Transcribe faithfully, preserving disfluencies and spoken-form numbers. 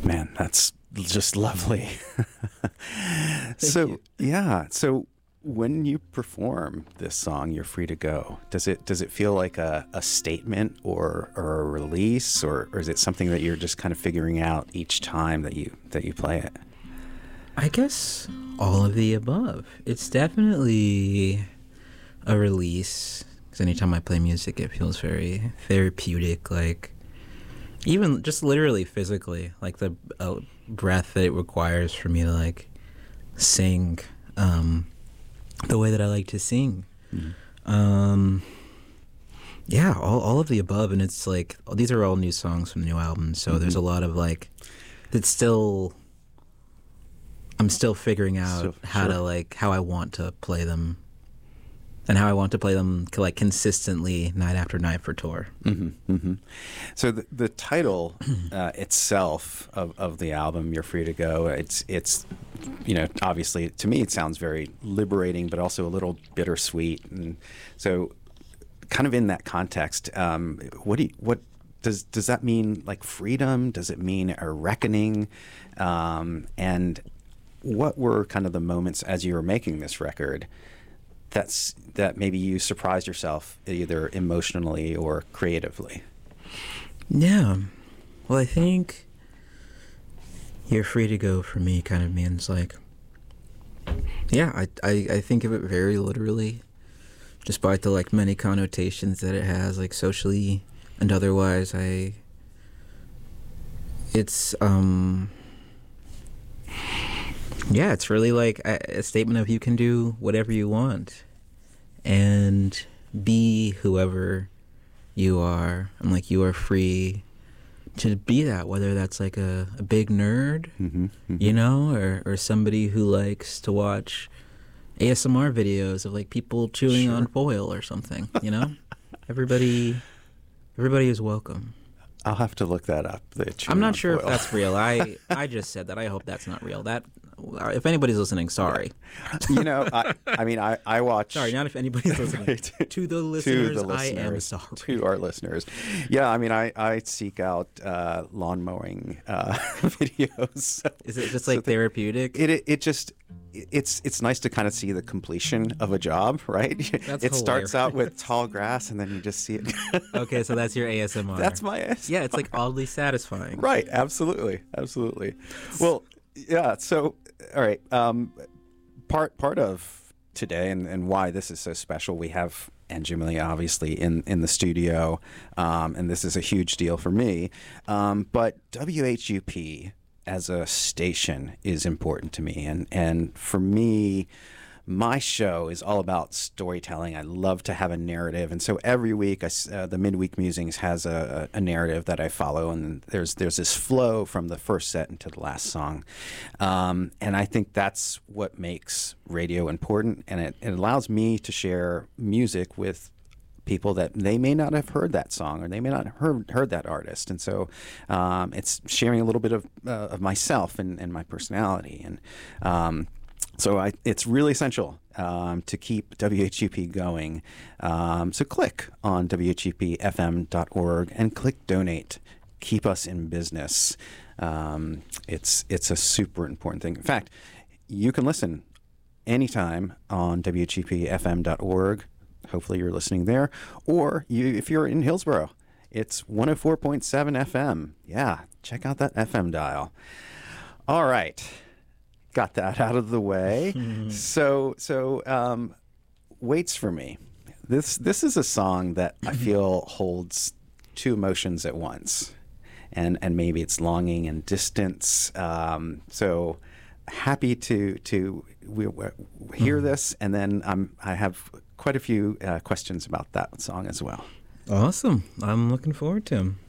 Man, that's just lovely. so, you. yeah. So when you perform this song, You're Free to Go, does it does it feel like a, a statement or, or a release, or, or is it something that you're just kind of figuring out each time that you that you play it? I guess all of the above. It's definitely a release, because anytime I play music, it feels very therapeutic, like even just literally physically, like the uh, breath that it requires for me to like sing um, the way that I like to sing. Mm-hmm. Um, yeah, all, all of the above. And it's like, these are all new songs from the new album. So mm-hmm. there's a lot of like, it's still, I'm still figuring out so, how sure. to like, how I want to play them. And how I want to play them like consistently night after night for tour. Mm-hmm, mm-hmm. So the, the title uh, itself of, of the album, You're Free to Go, it's, it's, you know, obviously to me it sounds very liberating, but also a little bittersweet. And so kind of in that context, um, what do you, what does, does that mean, like freedom? Does it mean a reckoning? Um, and what were kind of the moments as you were making this record that's that maybe you surprised yourself either emotionally or creatively? Yeah. Well, I think You're Free to Go for me kind of means like, yeah, I, I, I think of it very literally, despite the like many connotations that it has, like socially and otherwise. I, it's, um... yeah, it's really like a, a statement of you can do whatever you want and be whoever you are. And like you are free to be that, whether that's like a, a big nerd, mm-hmm, mm-hmm. you know, or, or somebody who likes to watch A S M R videos of like people chewing sure. on foil or something, you know? everybody, everybody is welcome. I'll have to look that up. I'm not sure foil. if that's real. I, I just said that. I hope that's not real. That if anybody's listening, sorry. You know, I, I mean, I, I watch... Sorry, not if anybody's listening. Right. To the listeners, to the listeners, I am sorry. To our listeners. Yeah, I mean, I, I seek out uh, lawn mowing uh, videos. So, Is it just like so therapeutic? It, it, it just... It's it's nice to kind of see the completion of a job, right? That's it hilarious. Starts out with tall grass, and then you just see it. Okay, so that's your A S M R. That's my A S M R. Yeah, it's like oddly satisfying. Right, absolutely, absolutely. Well, yeah. So, all right. Um, part part of today, and, and why this is so special, we have Ann Jamelia obviously in in the studio, um, and this is a huge deal for me. Um, but W H U P as a station is important to me. And, and for me, my show is all about storytelling. I love to have a narrative. And so every week, I, uh, the Midweek Musings has a, a narrative that I follow. And there's there's this flow from the first set into the last song. Um, and I think that's what makes radio important. And it, it allows me to share music with people that they may not have heard that song or they may not have heard, heard that artist. And so um, it's sharing a little bit of, uh, of myself and, and my personality. And um, so I, it's really essential um, to keep W H U P going. Um, so click on W H U P F M dot org and click donate. Keep us in business. Um, it's, it's a super important thing. In fact, you can listen anytime on W H U P F M dot org. Hopefully you're listening there. Or you, if you're in Hillsborough, it's one oh four point seven F M. Yeah, check out that F M dial. All right. Got that out of the way. so so um, Waits for Me. This, this is a song that I feel holds two emotions at once. And, and maybe it's longing and distance. Um, so happy to, to we, we hear this. And then um, I have quite a few uh, questions about that song as well. Awesome. I'm looking forward to them.